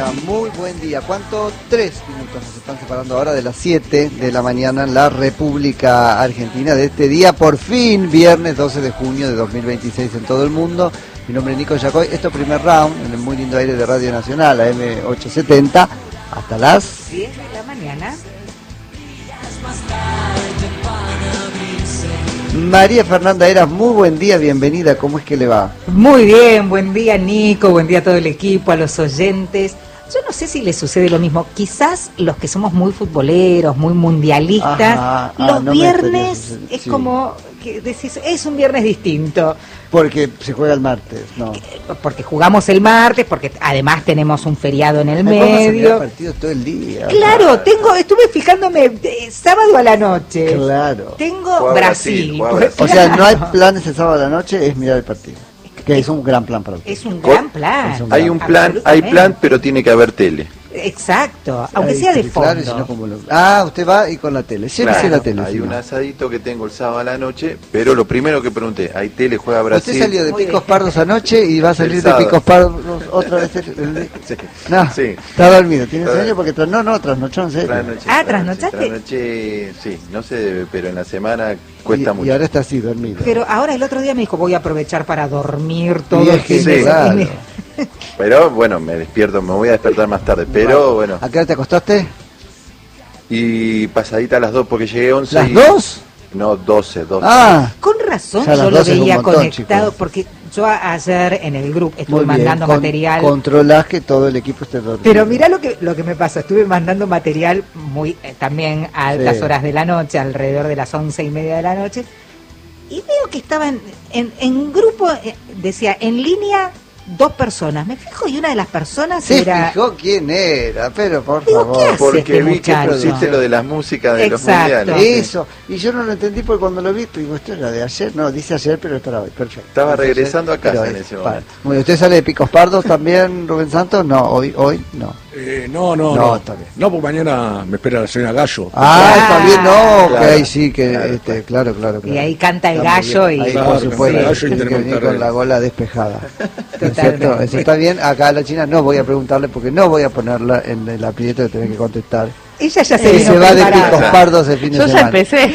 muy buen día. ¿Cuánto? 3 minutos nos están separando ahora de las 7 de la mañana en la República Argentina de este día, por fin, viernes 12 de junio de 2026 en todo el mundo. Mi nombre es Nico Yacoy, esto es Primer Round, en el muy lindo aire de Radio Nacional, AM870, hasta las 10 de la mañana. María Fernanda Eras, muy buen día, bienvenida, ¿cómo es que le va? Muy bien, buen día Nico, buen día a todo el equipo, a los oyentes. Yo no sé si les sucede lo mismo, quizás los que somos muy futboleros, muy mundialistas, los no viernes es sí. Como que decís, es un viernes distinto. Porque se juega el martes, ¿no? Porque jugamos el martes, porque además tenemos un feriado en el Vamos a mirar medio. partidos todo el día. Claro, estuve fijándome sábado a la noche. Claro. Tengo Juega Brasil. Brasil. O sea, no hay planes el sábado a la noche, es mirar el partido. Que es un gran plan para usted. Es un gran plan. Es un Hay un plan, hay plan, pero tiene que haber tele. Exacto, aunque sea de fondo. Claro, sino como usted va y con la tele. Siempre Claro, la tele. hay sí, un ¿no? asadito que tengo el sábado a la noche, pero lo primero que pregunté, ¿hay tele? ¿Juega Brasil? Usted salió de Muy Picos bien. Pardos anoche y va a salir El de sábado. Picos Pardos otra vez. Sí. No, Sí. está dormido. ¿Tiene Está sueño? Porque trasnochó en serio. ¿trasnochaste? Trasnoché, sí, no se debe, pero en la semana cuesta mucho. Y ahora está así, dormido. Pero ahora el otro día me dijo, voy a aprovechar para dormir todo Y es el que fin de sí, claro. semana. Pero bueno, me despierto, me voy a despertar más tarde, pero bueno. ¿A qué hora te acostaste? Y pasadita a las 2 porque llegué 11 ¿Las y... 2? No, 12. Ah, Con razón Ya a las yo lo 12 es un veía montón, conectado, chicos. porque yo ayer en el grupo estuve muy bien. mandando material. Controlás que todo el equipo esté dormido. Pero mirá lo que me pasa, estuve mandando material muy también a altas Sí. horas de la noche, alrededor de las 11:30 de la noche, y veo que estaban en grupo, decía, en línea 2 personas. Me fijo y una de las personas Se era... fijó quién era, pero por Digo, favor. ¿qué hace Porque este vi que muchacho? pusiste lo de las músicas de los Exacto. mundiales. Eso, y yo no lo entendí porque cuando lo vi, digo, esto era de ayer, no, dice ayer, pero es para hoy, perfecto. Estaba Entonces, regresando a casa pero en es ese para- momento. Bueno, ¿usted sale de Picos Pardos también, Rubén Santos? No, hoy no. No, No, está bien. No, porque mañana me espera la señora Gallo. Ah, está bien, no, Claro. que ahí sí, que Claro, claro. Y ahí canta el Está muy gallo bien. y... Ahí, Claro, por supuesto, el gallo y tiene que tenemos venir que con la arreglar. gola despejada. ¿No es Totalmente. cierto? Eso está bien. Acá a la China no voy a preguntarle porque no voy a ponerla en el aprieto de tener que contestar. Ella ya Y se vino se va de preparada. Picos Pardos el fin de Yo ya semana. empecé.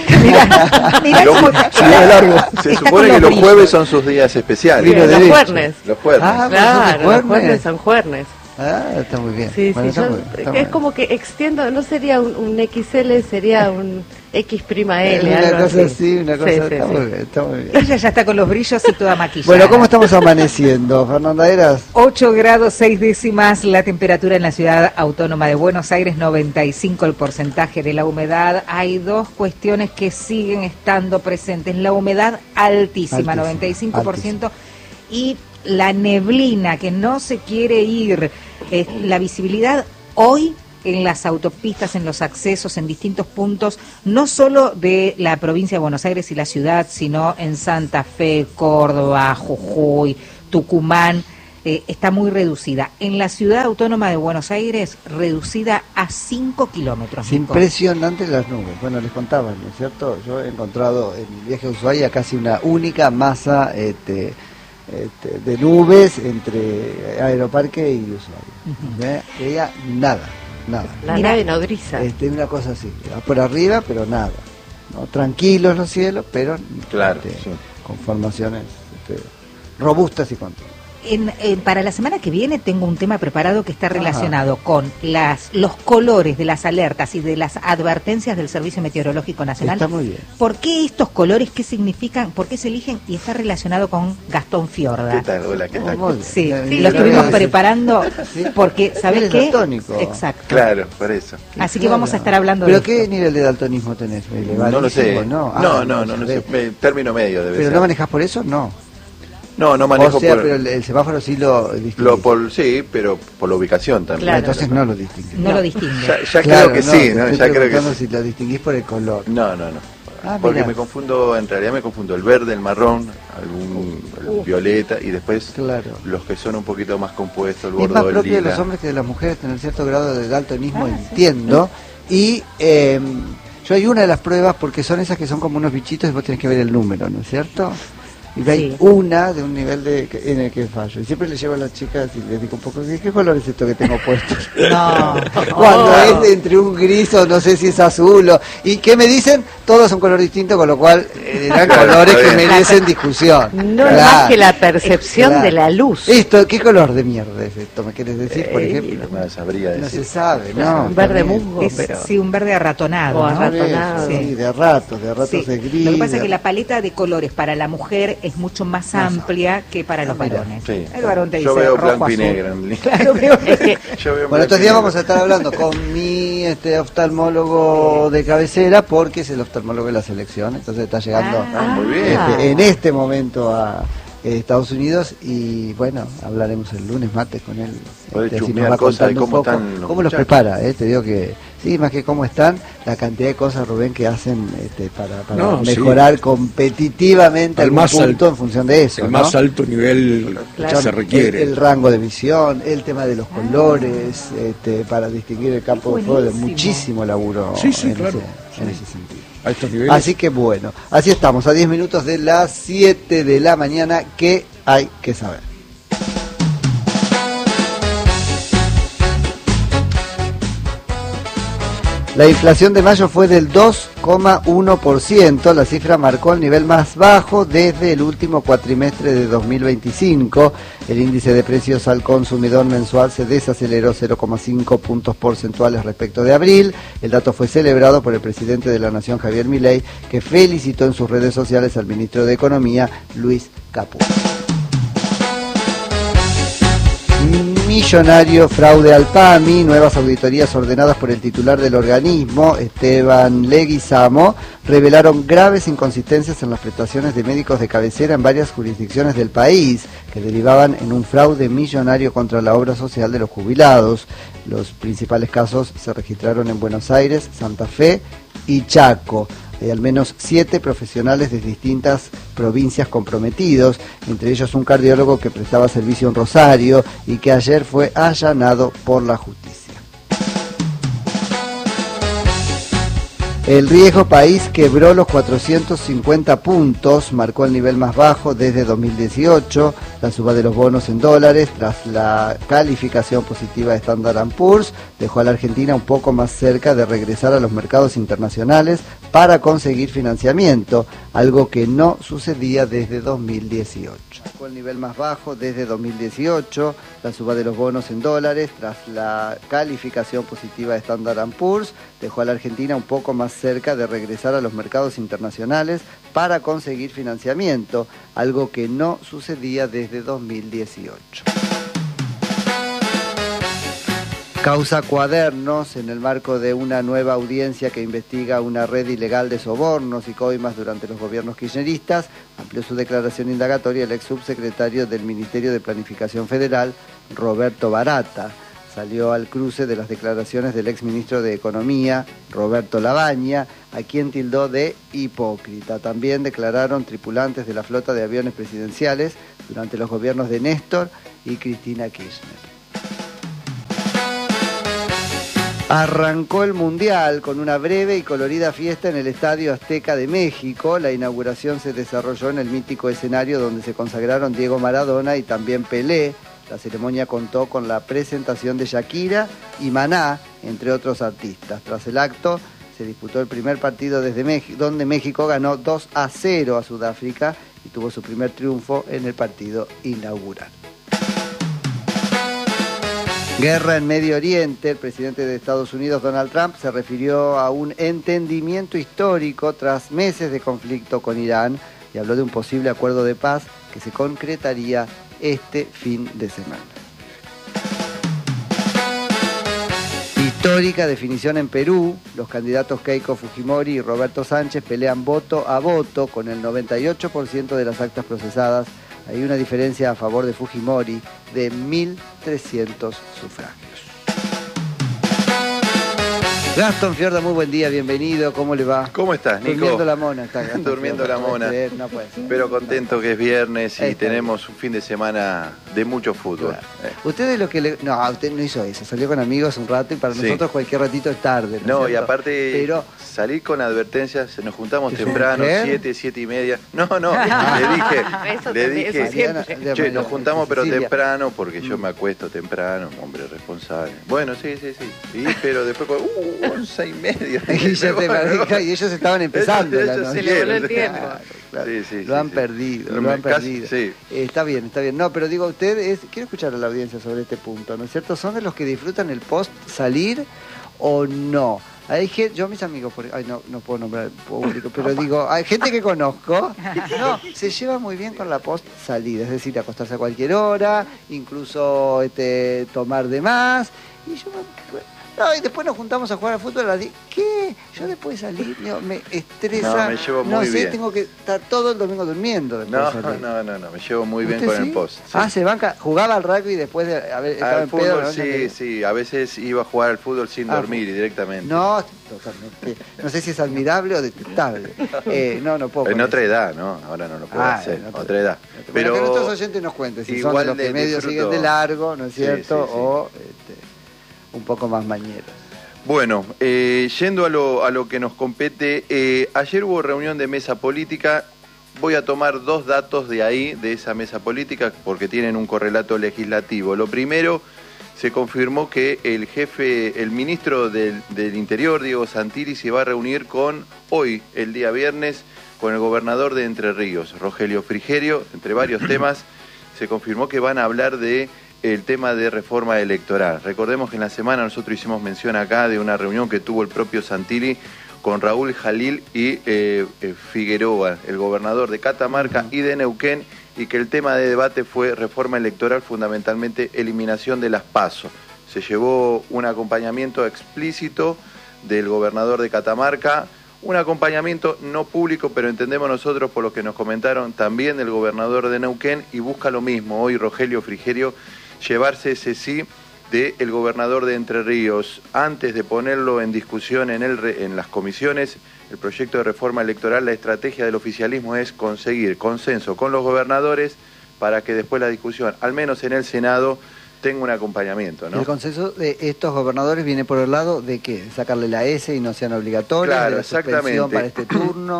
Mirá Lo- cómo Se está supone con que los brillos. jueves son sus días especiales. Vino Los derecho. juernes. Los jueves. Ah, Claro, ¿vos sos de los juernes Juernes? son juernes. Ah, está muy bien. Sí, Bueno, sí, está yo, muy bien, está es muy bien. como que extiendo, no sería un XL, sería un X', L, Una algo cosa así. así, una cosa, Sí, está sí, muy sí. bien, está muy bien. Ella ya está con los brillos y toda maquillada. Bueno, ¿cómo estamos amaneciendo, Fernanda Eras? 8 grados 6 décimas la temperatura en la ciudad autónoma de Buenos Aires, 95 el porcentaje de la humedad. Hay 2 cuestiones que siguen estando presentes. La humedad altísima, Altísima, 95%, y la neblina que no se quiere ir. La visibilidad hoy en las autopistas, en los accesos, en distintos puntos, no solo de la provincia de Buenos Aires y la ciudad, sino en Santa Fe, Córdoba, Jujuy, Tucumán, está muy reducida. En la ciudad autónoma de Buenos Aires, reducida a 5 kilómetros. Es impresionante las nubes. Bueno, les contaba, ¿no es cierto? Yo he encontrado en mi viaje a Ushuaia casi una única masa de nubes entre Aeroparque y Ushuaia. Veía nada. La Mira, nave nodriza. Una cosa así, por arriba, pero nada. ¿No? Tranquilos los cielos, pero Claro, sí. con formaciones robustas y control. Para la semana que viene tengo un tema preparado que está relacionado con los colores de las alertas y de las advertencias del Servicio Meteorológico Nacional. Está muy bien. ¿Por qué estos colores? ¿Qué significan? ¿Por qué se eligen? Y está relacionado con Gastón Fiorda. ¿Qué tal? Hola, ¿qué tal? Muy bien. Sí, Sí, lo estuvimos sí. preparando Sí. porque, ¿sabes Eres qué? daltónico. Exacto. Claro, por eso. Así que vamos a estar hablando ¿Pero de qué esto. nivel de daltonismo tenés? No lo sé. ¿Elevadísimo? No sé. Término medio debe ¿Pero ser. no manejás por eso? No. No manejo O sea, por... pero el semáforo sí lo distingue. Sí, pero por la ubicación también. Claro. Entonces no lo distingue. No lo distingue. Ya Claro, creo que no, sí, te ¿no? estoy Ya creo que preguntando sí. si lo distinguís por el color. No. Porque mirá. me confundo, en realidad me confundo el verde, el marrón, el violeta y después Claro. los que son un poquito más compuestos, el Es más bordo, el propio de lila. los hombres que de las mujeres tener cierto grado de daltonismo, entiendo. Y yo hay una de las pruebas, porque son esas que son como unos bichitos y vos tenés que ver el número, ¿no es cierto? y hay Sí. una de un nivel en el que fallo. Y siempre le llevo a las chicas y les digo un poco, ¿qué color es esto que tengo puesto? No. Cuando es entre un gris o no sé si es azul ¿y qué me dicen? Todos son color distinto, con lo cual eran colores que merecen discusión. No es más que la percepción claro. de la luz. Esto, ¿qué color de mierda es esto? ¿Me quieres decir, por ejemplo? No sabría No decir. se sabe, ¿no? Un verde También. musgo, Es, pero... sí, un verde arratonado, O ¿no? arratonado. Sí, de ratos Sí. es gris. Lo que pasa es que de- la paleta de colores para la mujer es mucho más amplia que para los mira. varones. Sí. El varón te Yo dice veo rojo, blanco y azul. negro. Claro, veo- Es que Yo veo Bueno, estos blanco y días negro. vamos a estar hablando con mi oftalmólogo de cabecera, porque es el oftalmólogo de la selección, entonces está llegando muy bien. en este momento a Estados Unidos, y bueno, hablaremos el lunes, martes con él. Podés así chusmear nos va cosas de contando un cómo poco están los cómo los muchachos. prepara, te digo que sí, más que cómo están, la cantidad de cosas, Rubén, que hacen para No, sí. mejorar competitivamente Al algún más punto alto- en función de eso, El ¿no? más alto nivel Claro. que se requiere. El rango de visión, el tema de los colores, para distinguir el campo de fuego, de buenísimo. muchísimo laburo Sí, sí, en, claro. en ese sentido. A estos niveles. Así que bueno, así estamos, a 10 minutos de las 7 de la mañana, ¿qué hay que saber? La inflación de mayo fue del 2,1%, la cifra marcó el nivel más bajo desde el último cuatrimestre de 2025. El índice de precios al consumidor mensual se desaceleró 0,5 puntos porcentuales respecto de abril. El dato fue celebrado por el presidente de la Nación, Javier Milei, que felicitó en sus redes sociales al ministro de Economía, Luis Caputo. Millonario fraude al PAMI, nuevas auditorías ordenadas por el titular del organismo, Esteban Leguizamo, revelaron graves inconsistencias en las prestaciones de médicos de cabecera en varias jurisdicciones del país, que derivaban en un fraude millonario contra la obra social de los jubilados. Los principales casos se registraron en Buenos Aires, Santa Fe y Chaco. Hay al menos 7 profesionales de distintas provincias comprometidos, entre ellos un cardiólogo que prestaba servicio en Rosario y que ayer fue allanado por la justicia. El riesgo país quebró los 450 puntos, marcó el nivel más bajo desde 2018. La suba de los bonos en dólares, tras la calificación positiva de Standard & Poor's, dejó a la Argentina un poco más cerca de regresar a los mercados internacionales para conseguir financiamiento, algo que no sucedía desde 2018. Marcó el nivel más bajo desde 2018. La suba de los bonos en dólares, tras la calificación positiva de Standard & Poor's, dejó a la Argentina un poco más cerca de regresar a los mercados internacionales para conseguir financiamiento, algo que no sucedía desde 2018. Causa Cuadernos, en el marco de una nueva audiencia que investiga una red ilegal de sobornos y coimas durante los gobiernos kirchneristas, amplió su declaración indagatoria el ex subsecretario del Ministerio de Planificación Federal, Roberto Barata. Salió al cruce de las declaraciones del exministro de Economía, Roberto Labaña, a quien tildó de hipócrita. También declararon tripulantes de la flota de aviones presidenciales durante los gobiernos de Néstor y Cristina Kirchner. Arrancó el Mundial con una breve y colorida fiesta en el Estadio Azteca de México. La inauguración se desarrolló en el mítico escenario donde se consagraron Diego Maradona y también Pelé. La ceremonia contó con la presentación de Shakira y Maná, entre otros artistas. Tras el acto, se disputó el primer partido desde México, donde México ganó 2-0 a Sudáfrica y tuvo su primer triunfo en el partido inaugural. Guerra en Medio Oriente. El presidente de Estados Unidos, Donald Trump, se refirió a un entendimiento histórico tras meses de conflicto con Irán y habló de un posible acuerdo de paz que se concretaría este fin de semana. Histórica definición en Perú. Los candidatos Keiko Fujimori y Roberto Sánchez pelean voto a voto con el 98% de las actas procesadas. Hay una diferencia a favor de Fujimori de 1.300 sufragios. Gastón Fiorda, muy buen día, bienvenido, ¿cómo le va? ¿Cómo estás, Nico? Durmiendo la mona está Gastón Durmiendo Fiorda, la mona. No puede ser. Pero contento que es viernes y Ahí está. tenemos un fin de semana de mucho fútbol. Claro. Ustedes lo que le... No, usted no hizo eso, salió con amigos un rato y para Sí. nosotros cualquier ratito es tarde. No, es y cierto? aparte Pero... salí con advertencias, nos juntamos ¿Qué temprano, mujer? 7 y media. No, le Eso dije, también, eso siempre. che, nos juntamos pero Cecilia. temprano porque yo me acuesto temprano, un hombre responsable. Bueno, sí, pero después 11:30. Y, ya te maneja, y ellos estaban empezando la Ellos noche. Se le voló el tiempo. Claro. Sí, Lo han sí. perdido, No lo me han cas- perdido. sí. Está bien. No, pero digo, quiero escuchar a la audiencia sobre este punto, ¿no es cierto? ¿Son de los que disfrutan el post salir o no? Hay gente, yo mis amigos, no puedo nombrar el público, pero digo, hay gente que conozco, no, se lleva muy bien con la post salida, es decir, acostarse a cualquier hora, incluso tomar de más, y yo no, y después nos juntamos a jugar al fútbol a las 10. ¿Qué? Yo después de salir, me estresa. No, me llevo no muy sé, bien. tengo que estar todo el domingo durmiendo después de salir. No, me llevo muy bien ¿Usted con sí? el post. sí. Ah, se banca, jugaba al rugby después de haber estado Al en pedo. fútbol sí, a veces iba a jugar al fútbol sin dormir directamente. No, totalmente. No sé si es admirable o detestable. No puedo. En con otra eso. edad, ¿no? Ahora no lo puedo Ah, hacer, en otra edad. Pero que Pero nuestros oyentes nos cuenten si son de igual los que le medio disfruto. siguen de largo, ¿no es Sí, cierto? sí, sí. O un poco más mañeros. Bueno, yendo a lo que nos compete, ayer hubo reunión de mesa política. Voy a tomar dos datos de ahí, de esa mesa política, porque tienen un correlato legislativo. Lo primero, se confirmó que el ministro del Interior, Diego Santilli, se va a reunir hoy, el día viernes, con el gobernador de Entre Ríos, Rogelio Frigerio. Entre varios temas, se confirmó que van a hablar de el tema de reforma electoral. Recordemos que en la semana nosotros hicimos mención acá de una reunión que tuvo el propio Santilli con Raúl Jalil y Figueroa, el gobernador de Catamarca y de Neuquén, y que el tema de debate fue reforma electoral, fundamentalmente eliminación de las PASO. Se llevó un acompañamiento explícito del gobernador de Catamarca, un acompañamiento no público, pero entendemos nosotros por lo que nos comentaron también del gobernador de Neuquén, y busca lo mismo hoy Rogelio Frigerio, llevarse ese sí del gobernador de Entre Ríos. Antes de ponerlo en discusión en las comisiones, el proyecto de reforma electoral, la estrategia del oficialismo es conseguir consenso con los gobernadores para que después la discusión, al menos en el Senado, tenga un acompaamiento, ¿no? El consenso de estos gobernadores viene por el lado de que sacarle la S y no sean obligatorias, Claro, de la suspensión exactamente. para este turno.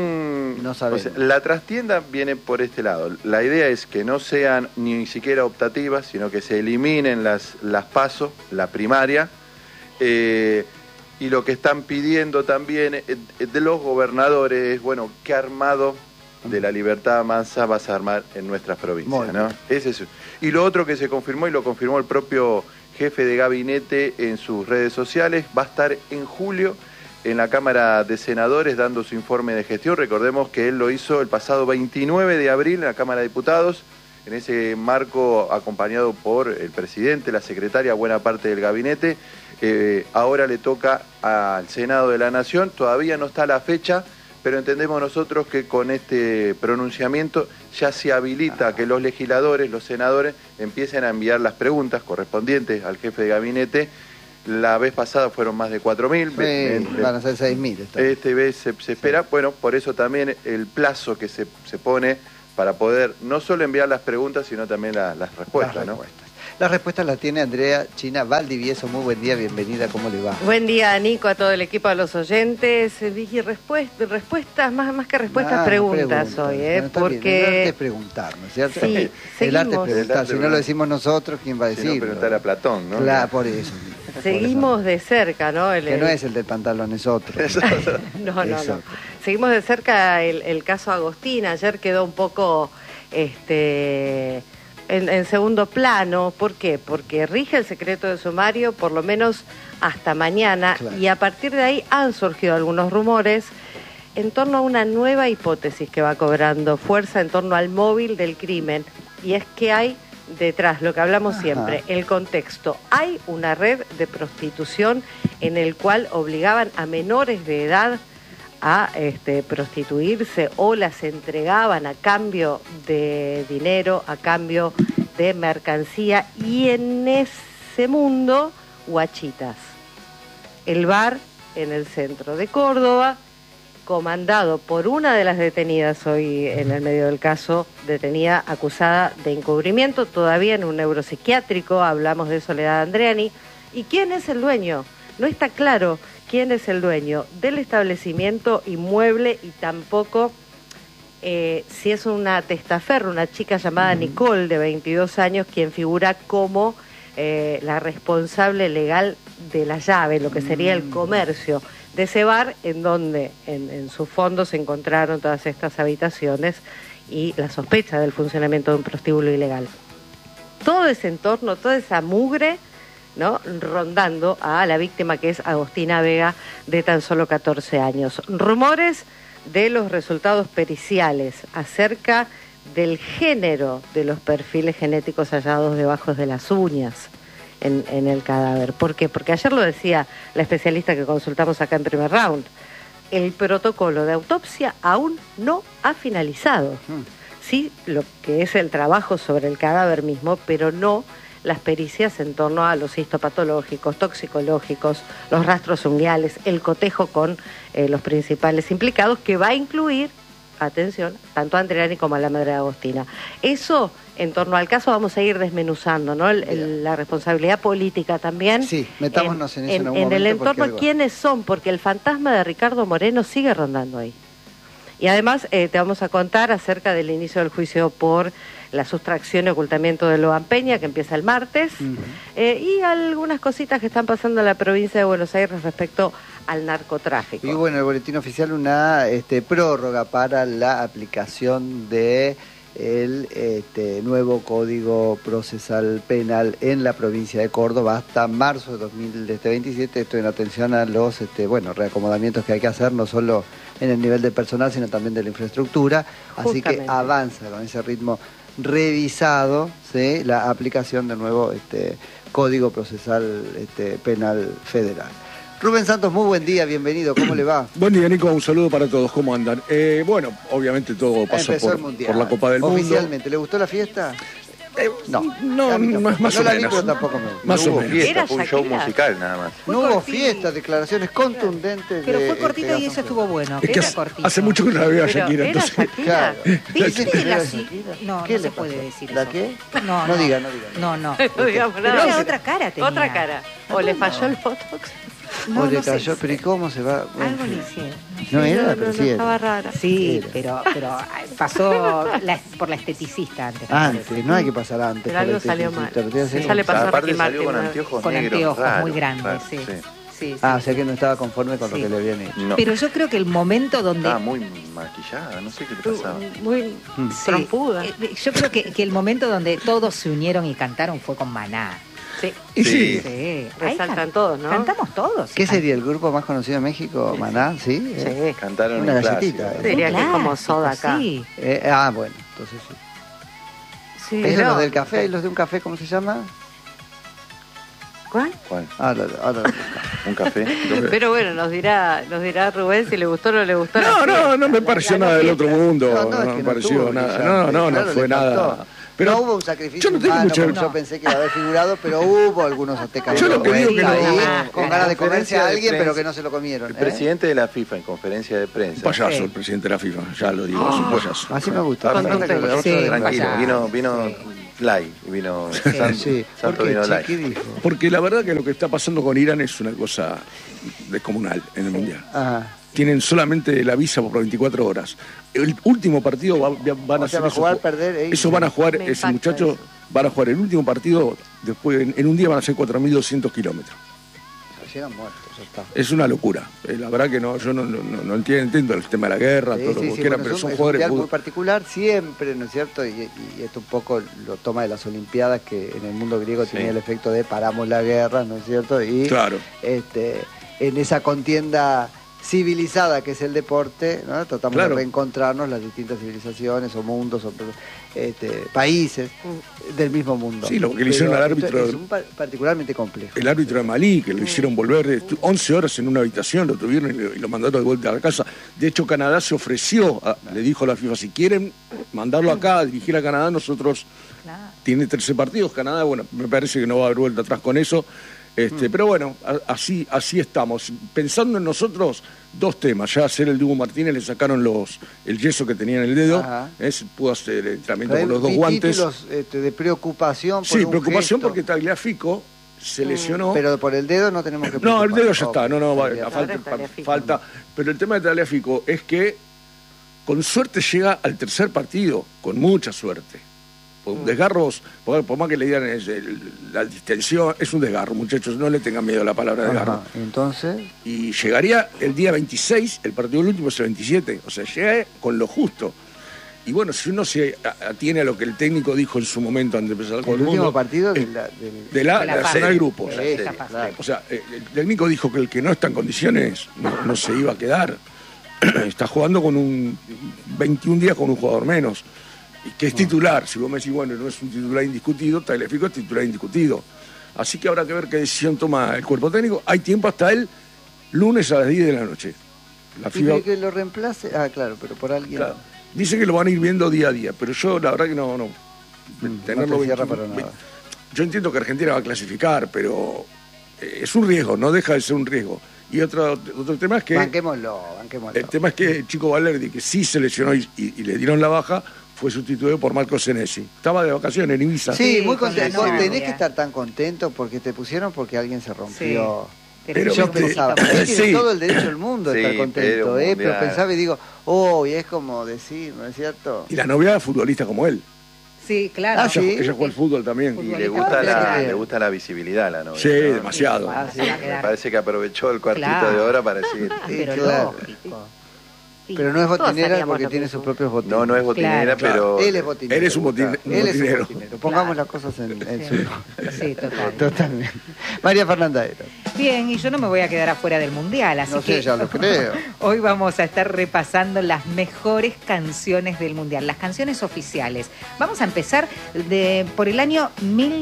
No sabemos. la trastienda viene por este lado. La idea es que no sean ni siquiera optativas, sino que se eliminen las PASO, la primaria, y lo que están pidiendo también de los gobernadores es, bueno, ¿qué armado de la libertad mansa vas a armar en nuestras provincias, ¿no? Ese es. Y lo otro que se confirmó, y lo confirmó el propio jefe de gabinete en sus redes sociales, va a estar en julio en la Cámara de Senadores dando su informe de gestión. Recordemos que él lo hizo el pasado 29 de abril en la Cámara de Diputados, en ese marco acompañado por el presidente, la secretaria, buena parte del gabinete. Ahora le toca al Senado de la Nación, todavía no está la fecha, pero entendemos nosotros que con este pronunciamiento ya se habilita que los legisladores, los senadores, empiecen a enviar las preguntas correspondientes al jefe de gabinete. La vez pasada fueron más de 4.000. Van a ser 6.000. Este vez se espera, bueno, por eso también el plazo que se pone para poder no solo enviar las preguntas, sino también las respuestas, ¿no? Las respuestas las tiene Andrea China Valdivieso. Muy buen día, bienvenida, ¿cómo le va? Buen día, Nico, a todo el equipo, a los oyentes. Dije respuestas, más que respuestas, preguntas hoy, Bueno, está porque... bien, el arte es preguntar, ¿no es cierto? Sí, el arte es seguimos. preguntar, si no lo decimos nosotros, ¿quién va a Si decirlo? no, preguntar a Platón, ¿no? Claro, por eso. Seguimos de cerca, ¿no? Que no es el del pantalón, es otro. No. Exacto. Seguimos de cerca el caso Agostina. Ayer quedó un poco en segundo plano. ¿Por qué? Porque rige el secreto de sumario por lo menos hasta mañana, Claro. y a partir de ahí han surgido algunos rumores en torno a una nueva hipótesis que va cobrando fuerza en torno al móvil del crimen, y es que hay detrás, lo que hablamos siempre, el contexto. Hay una red de prostitución en el cual obligaban a menores de edad a prostituirse, o las entregaban a cambio de dinero, a cambio de mercancía, y en ese mundo, guachitas. el bar en el centro de Córdoba, comandado por una de las detenidas hoy en el medio del caso, detenida acusada de encubrimiento, todavía en un neuropsiquiátrico, hablamos de Soledad Andreani. ¿Y quién es el dueño? No está claro quién es el dueño del establecimiento inmueble y tampoco si es una testaferro, una chica llamada Nicole, de 22 años, quien figura como la responsable legal de la llave, lo que sería el comercio de ese bar, en donde en su fondo se encontraron todas estas habitaciones y la sospecha del funcionamiento de un prostíbulo ilegal. Todo ese entorno, toda esa mugre, ¿no?, rondando a la víctima, que es Agostina Vega, de tan solo 14 años. Rumores de los resultados periciales acerca del género de los perfiles genéticos hallados debajo de las uñas en el cadáver. ¿Por qué? Porque ayer lo decía la especialista que consultamos acá en Primer Round, el protocolo de autopsia aún no ha finalizado. Sí, lo que es el trabajo sobre el cadáver mismo, pero no las pericias en torno a los histopatológicos, toxicológicos, los rastros unguiales, el cotejo con los principales implicados, que va a incluir, atención, tanto a Andreani como a la madre de Agostina. Eso, en torno al caso, vamos a ir desmenuzando, ¿no? La responsabilidad política también. Sí, metámonos en eso en algún en momento. el entorno, ¿quiénes son? Porque el fantasma de Ricardo Moreno sigue rondando ahí. Y además te vamos a contar acerca del inicio del juicio por la sustracción y ocultamiento de Loan Peña, que empieza el martes, y algunas cositas que están pasando en la provincia de Buenos Aires respecto al narcotráfico. Y bueno, el boletín oficial, una prórroga para la aplicación de el nuevo Código Procesal Penal en la provincia de Córdoba hasta marzo de 2027. Esto en atención a los reacomodamientos que hay que hacer, no solo en el nivel de personal, sino también de la infraestructura. Así que avanza con ese ritmo revisado, ¿sí?, la aplicación del nuevo Código Procesal Penal Federal. Rubén Santos, muy buen día, bienvenido, ¿cómo le va? Buen día, Nico, un saludo para todos, ¿cómo andan? Bueno, obviamente todo pasó por la Copa del Mundo. Oficialmente, ¿le gustó la fiesta? No, más o la vi, menos. pero tampoco me gusta. Más No o hubo menos. fiesta, fue un show musical nada más. No hubo fiesta, declaraciones contundentes. Pero de, fue cortito y eso estuvo bueno. Es que Era cortito. hace mucho que no la veo a Pero Shakira, ¿era entonces... Shakira? Claro. ¿Viste Dicen que la era si- Shakira. No, ¿Qué no le se pasó? puede decir ¿La eso. qué? No, No diga. No, no. No digamos Pero nada. era otra cara tenía. Otra cara. O le falló el botox. No, O le no sé. cayó, pero ¿y cómo se va? Bueno, Algo le hicieron. no era, pero sí estaba era. rara. Sí, Era. pero pasó por la esteticista antes. Antes, no hay que pasar antes. Pero por algo el salió tecnicista, mal. lo tiene que hacer Sí. Sale pasar Aparte Ricky salió con Martin, anteojos con negros. anteojos raro, muy grandes, raro, sí. Sí, Ah, o sí. sea que no estaba conforme con lo Sí. que le habían hecho. No, Pero yo creo que el momento donde... estaba muy maquillada, no sé qué le pasaba. Muy Sí, trompuda. yo creo que el momento donde todos se unieron y cantaron fue con Maná. Sí. Y sí, Sí. Ahí Resaltan todos, ¿no? Cantamos todos. ¿Qué sería el grupo más conocido de México? Maná, ¿sí? Sí. Cantaron Una un clásico. galletita, Diría que es como Clásico, soda acá. Sí. Bueno, entonces sí. Sí, ¿Esos no. los del café? ¿Y los de un café cómo se llama? ¿Cuál? ¿Cuál? Ahora ¿Un café? Pero bueno, nos dirá Rubén si le gustó o no le gustó. no me pareció nada del otro mundo, No, es no que me no pareció estuvo nada, brillante, no claro, fue le faltó. nada. Pero no hubo un sacrificio yo no tengo humano, mucha... como yo pensé que iba a haber figurado, pero hubo algunos aztecas Yo lo que digo que no- ahí, Ah, con claro. ganas de comerse a alguien, Conferencia de pero que prensa. no se lo comieron. El presidente de la FIFA en conferencia de prensa. Payaso, Sí. el presidente de la FIFA, ya lo digo, es un payaso. Así me gusta. Con me encanta que Don lo otro Sí, de- Tranquilo, payaso. vino Sí. live, vino Sí, Santo ¿por qué, vino che? live. ¿Qué dijo? Porque la verdad que lo que está pasando con Irán es una cosa descomunal en el Mundial. Ajá. Tienen solamente la visa por 24 horas. El último partido van a O sea, hacer va a eso. jugar, perder, Eso van a jugar, Me ese impacta muchacho eso. van a jugar el último partido, después en un día van a hacer 4.200 kilómetros. Llegan muertos, ya está. Es una locura. La verdad que yo no entiendo el tema de la guerra, todo lo que quieran, bueno, pero es son un jugadores de mundial muy fútbol. particular, siempre, ¿no es cierto? Y esto un poco lo toma de las Olimpiadas, que en el mundo griego Sí. tenía el efecto de paramos la guerra, ¿no es cierto? Y Claro. En esa contienda civilizada que es el deporte, ¿no? Tratamos Claro. de reencontrarnos las distintas civilizaciones o mundos o países del mismo mundo. Sí, lo que le hicieron Pero al árbitro- es particularmente complejo. El árbitro de Malí, que lo hicieron volver 11 horas en una habitación, lo tuvieron y lo mandaron de vuelta a la casa. De hecho, Canadá se ofreció, le dijo a la FIFA, si quieren mandarlo acá a dirigir a Canadá, nosotros... Claro. Tiene 13 partidos, Canadá, bueno, me parece que no va a haber vuelta atrás con eso. Pero bueno, así estamos. Pensando en nosotros, 2 temas. Ya hacer el Dibu Martínez, le sacaron el yeso que tenía en el dedo. Pudo hacer el entrenamiento con los 2 guantes. Títulos de preocupación por un preocupación gesto. porque Tagliafico se lesionó. Pero por el dedo no tenemos que No, preocupar. el dedo ya está. Tagliafico. Falta. Pero el tema de Tagliafico es que con suerte llega al tercer partido, con mucha suerte. Desgarros, por más que le digan la distensión, es un desgarro, muchachos, no le tengan miedo a la palabra desgarro. Entonces. Y llegaría el día 26, el partido último es el 27, o sea, llega con lo justo. Y bueno, si uno se atiene a lo que el técnico dijo en su momento antes de empezar con El último partido de la zona de grupos. Claro. O sea, el técnico dijo que el que no está en condiciones no se iba a quedar. Está jugando con 21 días con un jugador menos. Y que es titular. Si vos me decís, bueno, no es un titular indiscutido, Tagliafico es titular indiscutido. Así que habrá que ver qué decisión toma el cuerpo técnico. Hay tiempo hasta el lunes a las 10 de la noche. La FIFA... ¿Y que lo reemplace? Claro, pero por alguien. Claro. Dice que lo van a ir viendo día a día, pero yo la verdad que no. Tenerlo no cierra para nada. Yo entiendo que Argentina va a clasificar, pero es un riesgo, no deja de ser un riesgo. Y otro tema es que... Banquémoslo. El tema es que el chico Valerdi, que sí se lesionó y le dieron la baja, fue sustituido por Marco Senesi. Estaba de vacaciones en Ibiza. Sí, muy contento. Sí, Tenés que estar tan contento porque te pusieron porque alguien se rompió. Sí. Pero yo pensaba, tiene sí. todo el derecho del mundo de estar contento, pero mundial. pensaba y digo, y es como decir, ¿no es cierto? Y la novia era futbolista como él. Sí, claro. Ella jugó al fútbol también. Y le gusta la visibilidad a la novia. Sí, ¿no? demasiado. Me parece que aprovechó el cuartito Claro. de hora para decir. Pero claro. lógico. Pero no es Todos botinera haríamos porque lo tiene mismo. sus propios botines. No es botinera, Claro. pero. Él es botinero. Él es un Él es un botinero. botinero. Pongamos las cosas en su Sí, total. Totalmente. María Fernanda Eros. Bien, y yo no me voy a quedar afuera del Mundial, así No sé, que ya lo creo. hoy vamos a estar repasando las mejores canciones del Mundial, las canciones oficiales. Vamos a empezar por el año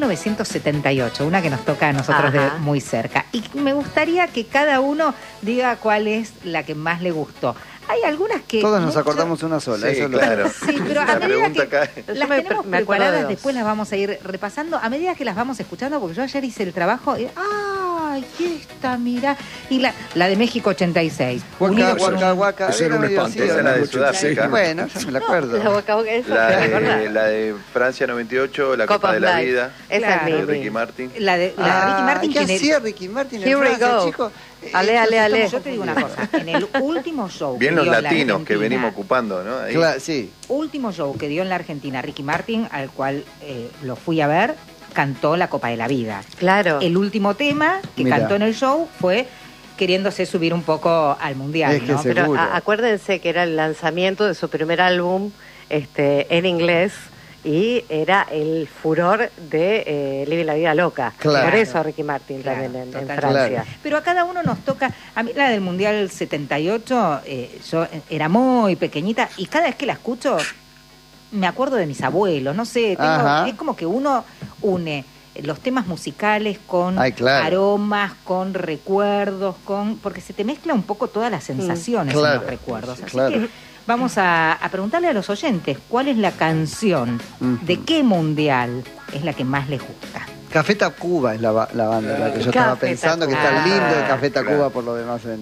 1978, una que nos toca a nosotros de Ajá. muy cerca. Y me gustaría que cada uno diga cuál es la que más le gustó. Hay algunas que... Todos nos mucho- acordamos una sola. Sí, eso es lo claro. Sí, pero a La medida pregunta que cae. Yo las me tenemos acuerdo de preparadas, dos. después las vamos a ir repasando a medida que las vamos escuchando, porque yo ayer hice el trabajo y ¡ay, esta, mira! Y la de México 86. Huaca, Unidos por huaca, un- huaca. Ese era un medio espanto. así, Esa es la de ¿no? Sudáfrica. Bueno, ya me la acuerdo. La boca a boca, esa La ¿te acordás? de Francia 98, la Cup Copa of de la Life. Vida. Esa Claro. es De Mimi. Ricky Martin. La de Ricky Martin. ¿Qué que en el- hacía Ricky Martin en Here we Francia, go. chicos? Ale, Esto ale, se ale. está Yo te digo una cosa, en el último show Bien que los dio en la latinos que Argentina, venimos ocupando, ¿no? Ahí. Claro, sí. último show que dio en la Argentina Ricky Martin, al cual lo fui a ver, cantó La Copa de la Vida. Claro. El último tema que Mirá. cantó en el show fue queriéndose subir un poco al Mundial, Es que ¿no? se- Pero seguro. acuérdense que era el lanzamiento de su primer álbum en inglés y era el furor de Live la Vida Loca. Claro. Por eso Ricky Martin Claro, también en totalmente. Francia. Claro. Pero a cada uno nos toca, a mí la del Mundial 78, yo era muy pequeñita y cada vez que la escucho me acuerdo de mis abuelos, no sé, Ajá. es como que uno une los temas musicales con Ay, claro. aromas, con recuerdos, porque se te mezcla un poco todas las sensaciones en Claro. los recuerdos. Así Claro. que vamos a preguntarle a los oyentes cuál es la canción, Ujú. de qué mundial es la que más les gusta. Café Tacuba es la banda en la que yo estaba Café pensando, que Tacuba. está lindo el Café Claro. Tacuba por lo demás en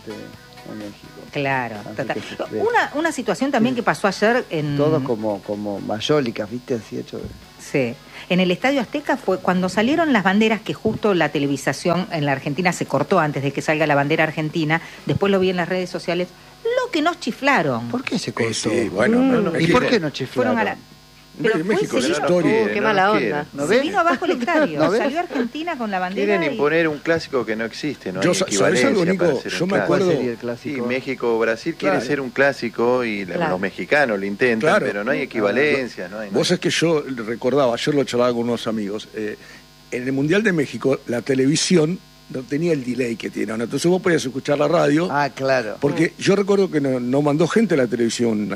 México. Claro, Así total. que sí, Una situación también que pasó ayer en... Todos como mayólicas, ¿viste? Así hecho de... Sí. En el Estadio Azteca fue cuando salieron las banderas, que justo la televisación en la Argentina se cortó antes de que salga la bandera argentina, después lo vi en las redes sociales, lo que nos chiflaron. ¿Por qué se cortó? Sí, bueno. no, ¿Y ¿Y por qué no chiflaron? Fueron a la... Pero En fue México se es vino- historia. Qué mala onda. quieren. ¿No se ves? vino abajo el estadio, ¿No ves? salió Argentina con la bandera Quieren y... imponer un clásico que no existe, no Yo, hay ¿sabes equivalencia algo, Nico? para hacer un Yo me clásico. ¿Cuál acuerdo- sería el Sí, clásico? México-Brasil quiere Claro. ser un clásico y Claro. los mexicanos lo intentan, Claro. pero no hay equivalencia. No hay Vos es que yo recordaba, ayer lo charlaba con unos amigos, en el Mundial de México la televisión no tenía el delay que tiene ahora, entonces vos podías escuchar la radio, Ah, claro. porque yo recuerdo que no mandó gente a la televisión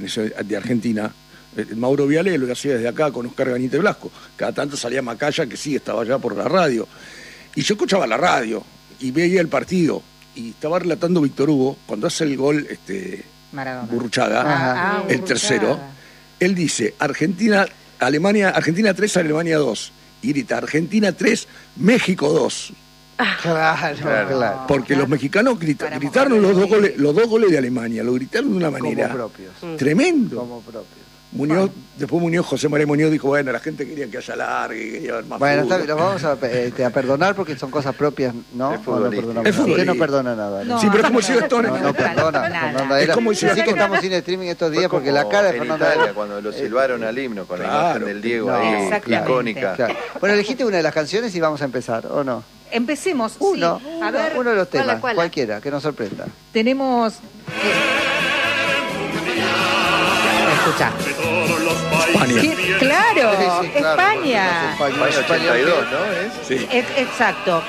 de Argentina. Mauro Viale lo hacía desde acá con Oscar Gañete Blasco. Cada tanto salía Macaya, que sí, estaba allá por la radio. Y yo escuchaba la radio y veía el partido. Y estaba relatando Víctor Hugo, cuando hace el gol Maradona. Burruchaga, Ajá. Ah, el Burruchaga. tercero, él dice, Argentina 3, Alemania 2. y grita Argentina 3, México 2. Claro. Porque los mexicanos gritaron los dos goles de Alemania, lo gritaron de una manera Como propios. tremendo. Como propios. Después José María Muñoz dijo, bueno, la gente quería que haya largue, quería ver más Bueno, fútbol. los vamos a perdonar porque son cosas propias, ¿no? Es futbolista. Usted no perdona nada. No, Sí, pero es como si Gastón... No perdona. Nada. Fernanda Era. Es como si Sí que Gastón- estamos sin streaming estos días Fue porque la como cara de en Fernanda Italia, Era. cuando lo silbaron al himno con la Claro. imagen del Diego No, ahí, exactamente. icónica. Claro. Bueno, elegiste una de las canciones y vamos a empezar, ¿o no? Empecemos. Uno, sí. A ver, uno de los temas, ¿cuál? cualquiera, que nos sorprenda. tenemos. Escucha. España. Sí, claro, Sí, sí, claro, España. España 82, ¿no? ¿Es? Sí. Exacto.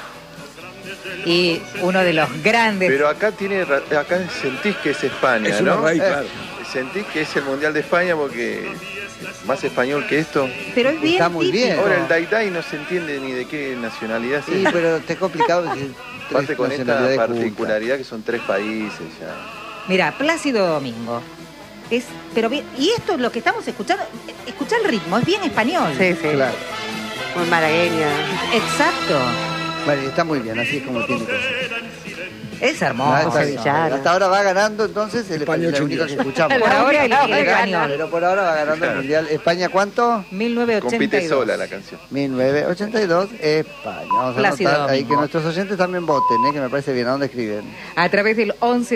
Y uno de los grandes. Pero acá sentís que es España, Es una ¿no? raíz, claro. Sentís que es el Mundial de España porque más español que esto. Pero es bien Está muy bien. típico. Ahora el Dai no se entiende ni de qué nacionalidad Sí, es. pero te es complicado decir Aparte tres con esta nacionalidades particularidad que son 3 países ya. Mira, Plácido Domingo. Pero bien, y esto es lo que estamos escuchando. Escucha el ritmo, es bien español. Sí, sí. juntas. Claro. Muy malagueña. Exacto. Bueno, y está muy bien, así es como tiene que ser. Es Ah, hermoso. está bien. sevillana. Hasta ahora va ganando entonces el España español, la única que 82. escuchamos. Por ahora el Pero español. Pero por ahora va ganando el Mundial. ¿España cuánto? 1982. Compite sola la canción. 1982, España. Vamos a Plácido anotar ahí Domingo. que nuestros oyentes también voten, que me parece bien. ¿A dónde escriben? A través del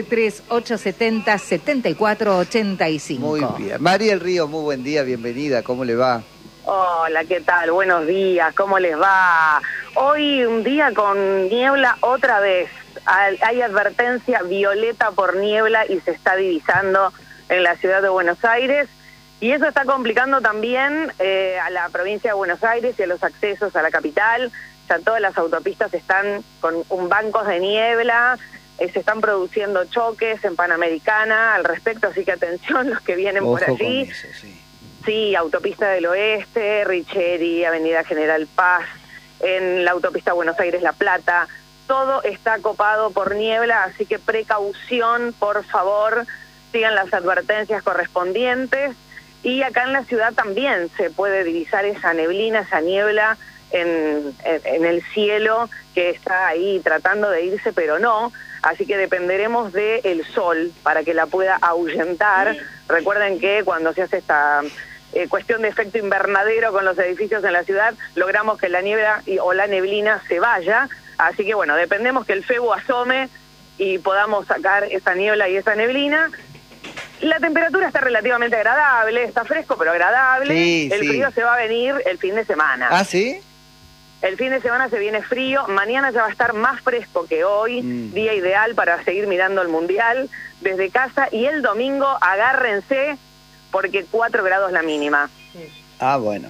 113870-7485. Muy bien. María del Río, muy buen día, bienvenida. ¿Cómo le va? Hola, ¿qué tal? Buenos días, ¿cómo les va? Hoy un día con niebla otra vez. Hay advertencia violeta por niebla y se está divisando en la ciudad de Buenos Aires. Y eso está complicando también a la provincia de Buenos Aires y a los accesos a la capital. Ya todas las autopistas están con bancos de niebla, se están produciendo choques en Panamericana al respecto, así que atención los que vienen por Ojo con allí. eso, sí. Sí, Autopista del Oeste, Richeri, Avenida General Paz, en la Autopista Buenos Aires-La Plata, todo está copado por niebla, así que precaución, por favor, sigan las advertencias correspondientes. Y acá en la ciudad también se puede divisar esa neblina, esa niebla en el cielo que está ahí tratando de irse, pero no. Así que dependeremos del sol para que la pueda ahuyentar. Recuerden que cuando se hace esta cuestión de efecto invernadero con los edificios en la ciudad, logramos que la niebla o la neblina se vaya. Así que bueno, dependemos que el FEBU asome y podamos sacar esa niebla y esa neblina. La temperatura está relativamente agradable, está fresco pero agradable. Sí, el sí. frío se va a venir el fin de semana. ¿Ah, sí? El fin de semana se viene frío, mañana ya va a estar más fresco que hoy, día ideal para seguir mirando el Mundial desde casa, y el domingo agárrense porque 4 grados la mínima. Ah, bueno.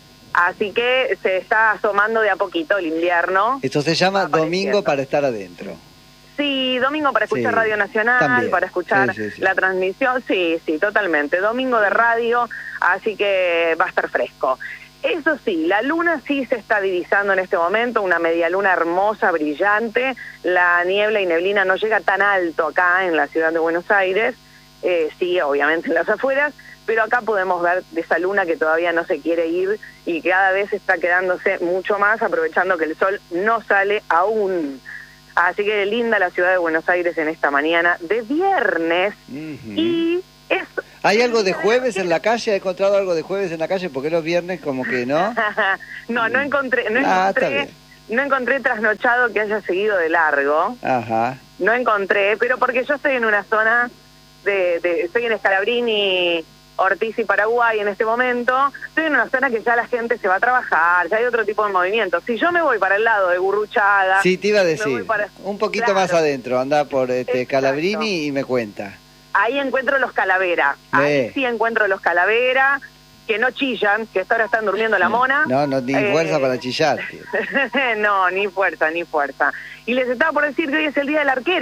Así que se está asomando de a poquito el invierno. Esto se llama Apareciendo. Domingo para estar adentro. Sí, domingo para escuchar Sí, Radio Nacional, también. para escuchar Sí, sí, sí. la transmisión, sí, totalmente. Domingo de radio, así que va a estar fresco. Eso sí, la luna sí se está divisando en este momento, una media luna hermosa, brillante. La niebla y neblina no llega tan alto acá en la ciudad de Buenos Aires, sí, obviamente en las afueras, pero acá podemos ver de esa luna que todavía no se quiere ir y que cada vez está quedándose mucho más, aprovechando que el sol no sale aún. Así que linda la ciudad de Buenos Aires en esta mañana de viernes. Y es... ¿Hay algo de jueves en la calle? ¿Ha encontrado algo de jueves en la calle? Porque los viernes como que no. no encontré, Ah, está bien. no encontré trasnochado que haya seguido de largo. Ajá. No encontré, pero porque yo estoy en una zona estoy en Scalabrini, Ortiz y Paraguay en este momento. Estoy en una zona que ya la gente se va a trabajar, ya hay otro tipo de movimiento. Si yo me voy para el lado de Gurruchaga... Sí, te iba a me decir. voy para- Un poquito Claro. más adentro. Anda por Exacto. Calabrini y me cuenta. Ahí encuentro los Calavera. Ahí sí encuentro los Calavera, que no chillan, que hasta ahora están durmiendo la mona. No, ni fuerza para chillar. Tío. No, ni fuerza. Y les estaba por decir que hoy es el Día del Arquero.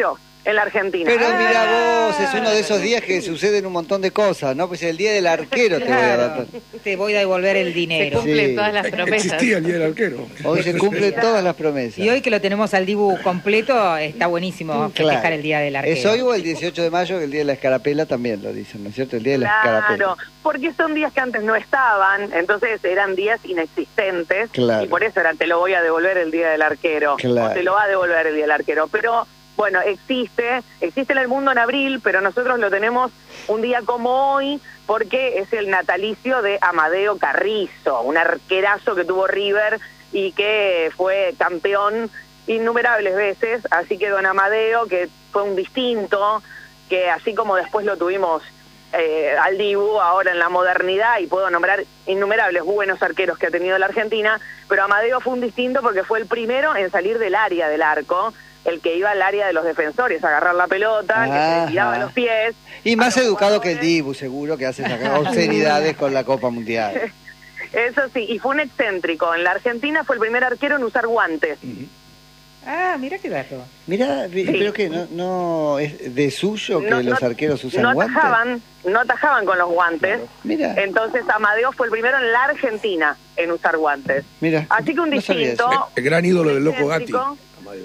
en la Argentina. Pero mira vos, es uno de esos días que suceden un montón de cosas, ¿no? Pues el día del arquero te voy a dar. Te voy a devolver el Se dinero. cumplen Sí. todas las promesas. Existía el Día del Arquero. Hoy se cumplen todas las promesas. Y hoy que lo tenemos al Dibu completo, está buenísimo festejar Claro. el Día del Arquero. ¿Es hoy o el 18 de mayo, que el Día de la Escarapela también lo dicen, ¿no es cierto? El Día de la Escarapela. Claro, porque son días que antes no estaban, entonces eran días inexistentes, Claro. y por eso era te lo voy a devolver el Día del Arquero, Claro. o te lo va a devolver el Día del Arquero, pero bueno, existe en el mundo en abril, pero nosotros lo tenemos un día como hoy, porque es el natalicio de Amadeo Carrizo, un arquerazo que tuvo River y que fue campeón innumerables veces, así que don Amadeo, que fue un distinto, que así como después lo tuvimos al Dibu ahora en la modernidad, y puedo nombrar innumerables buenos arqueros que ha tenido la Argentina, pero Amadeo fue un distinto porque fue el primero en salir del área del arco, el que iba al área de los defensores a agarrar la pelota, que se tiraba los pies. Y más a los educado que el jugadores. Dibu, seguro, que hace esas obscenidades con la Copa Mundial. Eso sí, y fue un excéntrico. En la Argentina fue el primer arquero en usar guantes. Ah, mira qué dato. Mira, pero que no es de suyo que los arqueros usan no guantes. no atajaban con los guantes. Mira. Entonces Amadeo fue el primero en la Argentina en usar guantes. Mira, Así que un no sabía distinto. eso. El gran ídolo del Loco Gatti. excéntrico. Amadeo.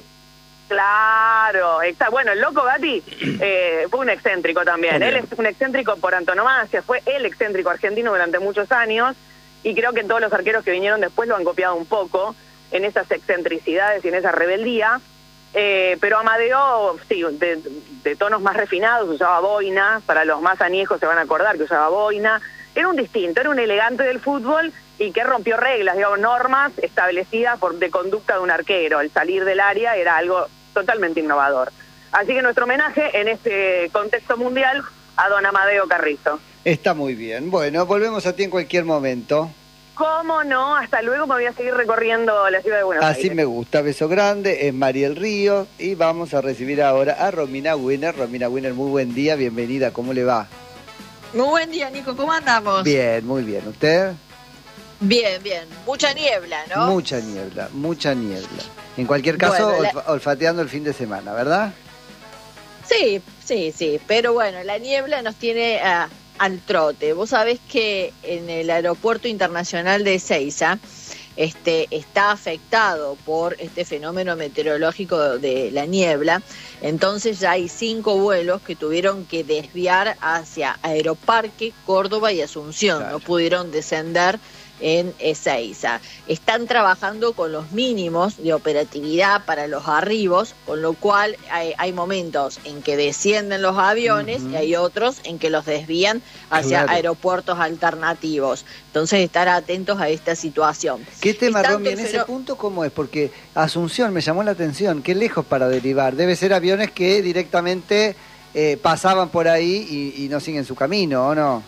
Claro, bueno, el Loco Gatti fue un excéntrico también. También. Él es un excéntrico por antonomasia, fue el excéntrico argentino durante muchos años, y creo que todos los arqueros que vinieron después lo han copiado un poco en esas excentricidades y en esa rebeldía. Pero Amadeo, sí, de tonos más refinados, usaba boina. Para los más añejos se van a acordar que usaba boina. Era un distinto, era un elegante del fútbol, y que rompió reglas, digamos, normas establecidas de conducta de un arquero. El salir del área era algo totalmente innovador. Así que nuestro homenaje en este contexto mundial a don Amadeo Carrizo. Está muy bien. Bueno, volvemos a ti en cualquier momento. ¿Cómo no? Hasta luego, me voy a seguir recorriendo la ciudad de Buenos Así Aires. me gusta. Beso grande. Es Mariel Ríos. Y vamos a recibir ahora a Romina Winner. Romina Winner, muy buen día. Bienvenida. ¿Cómo le va? Muy buen día, Nico. ¿Cómo andamos? Bien, muy bien. ¿Usted? Bien, bien. Mucha niebla, ¿no? Mucha niebla, mucha niebla. En cualquier caso, Bueno, olfateando el fin de semana, ¿verdad? Sí, sí, sí. Pero bueno, la niebla nos tiene al trote. Vos sabés que en el aeropuerto internacional de Ezeiza está afectado por este fenómeno meteorológico de la niebla. Entonces ya hay 5 vuelos que tuvieron que desviar hacia Aeroparque, Córdoba y Asunción. Claro. No pudieron descender en Ezeiza. Están trabajando con los mínimos de operatividad para los arribos, con lo cual hay momentos en que descienden los aviones y hay otros en que los desvían hacia Claro. aeropuertos alternativos. Entonces estar atentos a esta situación. ¿Qué tema, Es tanto Romy, el en ese fenó- punto cómo es? Porque Asunción me llamó la atención, qué lejos para derivar. Debe ser aviones que directamente pasaban por ahí y no siguen su camino, ¿o no?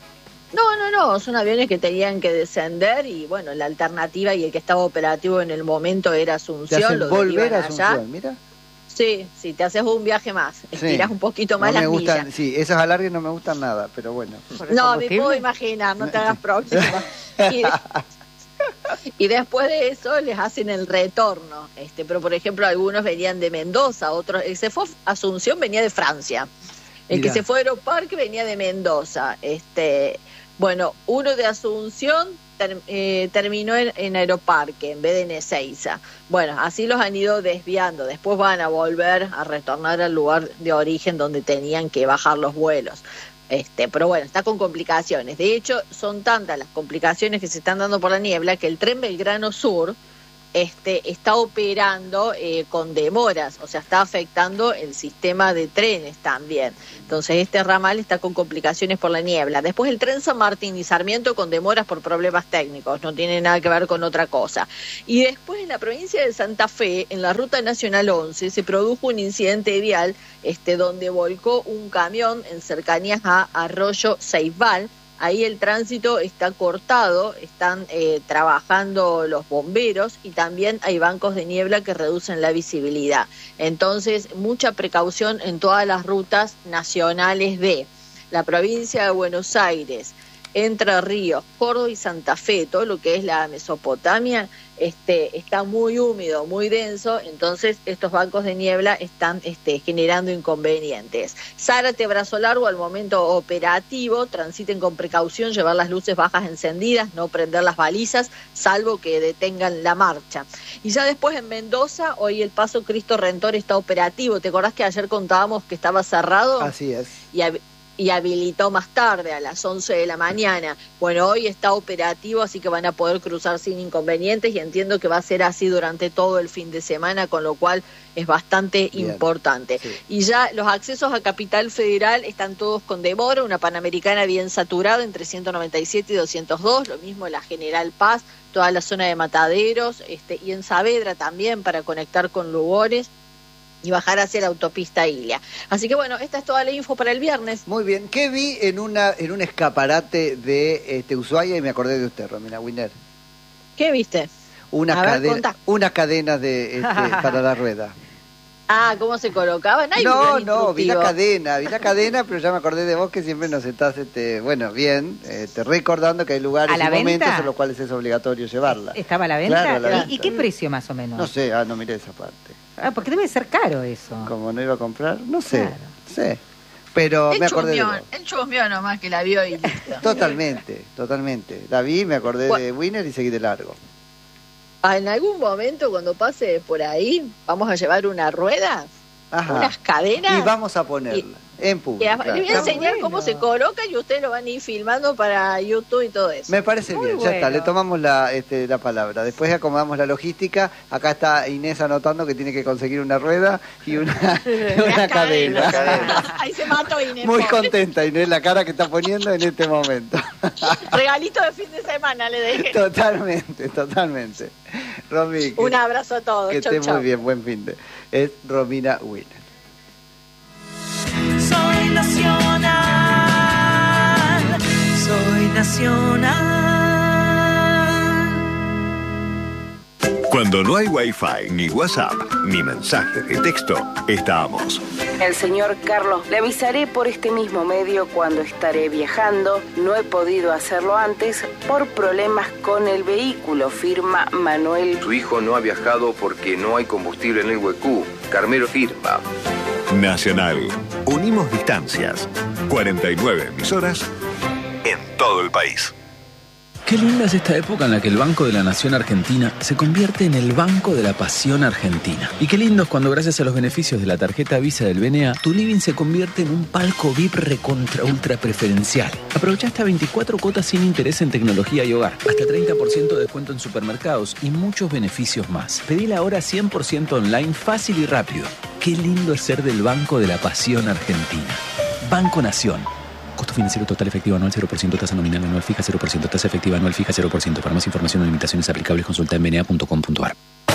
No, son aviones que tenían que descender y bueno, la alternativa y el que estaba operativo en el momento era Te Asunción. hacen Lo volver derivan a allá. Asunción, mira. Sí, te haces un viaje más, estiras un poquito más no me las gustan, millas. sí, esos alargues no me gustan nada, pero bueno. ¿Por el No, me combustible? puedo imaginar, no te hagas próxima. Y después de eso les hacen el retorno. Pero por ejemplo, algunos venían de Mendoza, otros, el que se fue a Asunción venía de Francia. El Mirá. que se fue a Aeroparque venía de Mendoza. Bueno, uno de Asunción terminó en Aeroparque en vez de en Ezeiza. Bueno, así los han ido desviando. Después van a volver a retornar al lugar de origen donde tenían que bajar los vuelos. Pero bueno, está con complicaciones. De hecho, son tantas las complicaciones que se están dando por la niebla que el tren Belgrano Sur está operando con demoras, o sea, está afectando el sistema de trenes también. Entonces, este ramal está con complicaciones por la niebla. Después el tren San Martín y Sarmiento con demoras por problemas técnicos, no tiene nada que ver con otra cosa. Y después en la provincia de Santa Fe, en la Ruta Nacional 11, se produjo un incidente vial donde volcó un camión en cercanías a Arroyo Ceibal. Ahí el tránsito está cortado, están trabajando los bomberos y también hay bancos de niebla que reducen la visibilidad. Entonces, mucha precaución en todas las rutas nacionales de la provincia de Buenos Aires, Entre Ríos, Córdoba y Santa Fe, todo lo que es la Mesopotamia, está muy húmedo, muy denso, entonces estos bancos de niebla están generando inconvenientes. Zárate, Brazo Largo, al momento operativo, transiten con precaución, llevar las luces bajas encendidas, no prender las balizas, salvo que detengan la marcha. Y ya después en Mendoza, hoy el Paso Cristo Redentor está operativo. ¿Te acordás que ayer contábamos que estaba cerrado? Así es. Y habilitó más tarde, a las 11 de la mañana. Bueno, hoy está operativo, así que van a poder cruzar sin inconvenientes y entiendo que va a ser así durante todo el fin de semana, con lo cual es bastante importante. Sí. Y ya los accesos a Capital Federal están todos con demora, una Panamericana bien saturada entre 197 y 202, lo mismo la General Paz, toda la zona de Mataderos, y en Saavedra también para conectar con Lugones y bajar hacia la autopista Ilia. Así que bueno, esta es toda la info para el viernes. Muy bien. ¿Qué vi en un escaparate de Ushuaia y me acordé de usted, Romina Winer? ¿Qué viste? Una cadena de para la rueda. Ah, ¿cómo se colocaban? No, vi la cadena, pero ya me acordé de vos que siempre nos estás, bien, recordando que hay lugares y momentos en los cuales es obligatorio llevarla. ¿Estaba a la venta? Claro, a la venta. ¿Y qué precio más o menos? No sé, no miré esa parte. Porque debe ser caro eso. Como no iba a comprar, no sé, claro. Sí. Pero me acordé de vos. Él chusmeó nomás que la vio y listo. Totalmente. La vi, me acordé de Winer y seguí de largo. En algún momento cuando pase por ahí, vamos a llevar una rueda, unas cadenas. Y vamos a ponerla en público. Le voy a enseñar cómo se coloca y ustedes lo van a ir filmando para YouTube y todo eso. Me parece muy bien, ya está, le tomamos la palabra. Después acomodamos la logística. Acá está Inés anotando que tiene que conseguir una rueda y una cadena. Ahí se mató Inés. Muy contenta Inés, la cara que está poniendo en este momento. Regalito de fin de semana le dejé. Totalmente. Romy, un abrazo a todos. Que esté muy bien, buen fin de. Es Romina Winer. Soy nacional. Cuando no hay Wi-Fi, ni WhatsApp, ni mensaje de texto, estamos. El señor Carlos, le avisaré por este mismo medio cuando estaré viajando. No he podido hacerlo antes por problemas con el vehículo, firma Manuel. Su hijo no ha viajado porque no hay combustible en el Huecú. Carmelo firma. Nacional. Unimos distancias. 49 emisoras en todo el país. Qué linda es esta época en la que el Banco de la Nación Argentina se convierte en el Banco de la Pasión Argentina. Y qué lindo es cuando gracias a los beneficios de la tarjeta Visa del BNA, tu living se convierte en un palco VIP recontra ultra preferencial. Aprovecha hasta 24 cuotas sin interés en tecnología y hogar, hasta 30% de descuento en supermercados y muchos beneficios más. Pedila ahora 100% online, fácil y rápido. Qué lindo es ser del Banco de la Pasión Argentina. Banco Nación. Costo financiero total efectivo anual 0%, tasa nominal anual fija 0%, tasa efectiva anual fija 0%. Para más información o limitaciones aplicables consulta en bna.com.ar.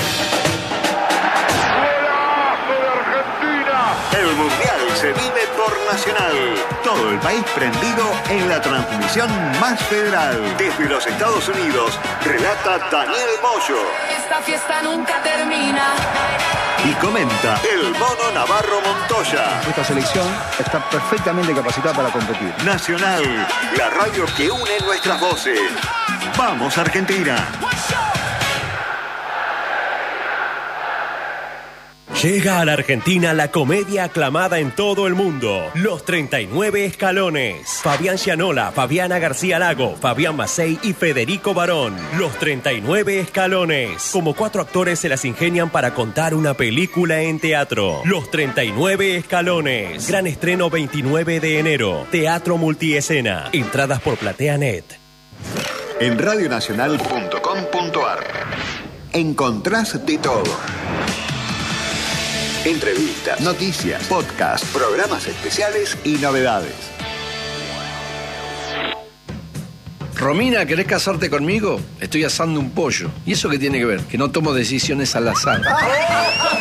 El Mundial se vive por Nacional. Todo el país prendido en la transmisión más federal. Desde los Estados Unidos, relata Daniel Moyo. Esta fiesta nunca termina. Y comenta el Mono Navarro Montoya. Esta selección está perfectamente capacitada para competir. Nacional, la radio que une nuestras voces. ¡Vamos, Argentina! Llega a la Argentina la comedia aclamada en todo el mundo, Los 39 Escalones. Fabián Gianola, Fabiana García Lago, Fabián Macei y Federico Barón. Los 39 Escalones. Como 4 actores se las ingenian para contar una película en teatro. Los 39 Escalones. Gran estreno 29 de enero. Teatro Multiescena. Entradas por PlateaNet. En radionacional.com.ar encontrás de todo. Entrevistas, noticias, podcasts, programas especiales y novedades. Romina, ¿querés casarte conmigo? Estoy asando un pollo. ¿Y eso qué tiene que ver? Que no tomo decisiones al azar.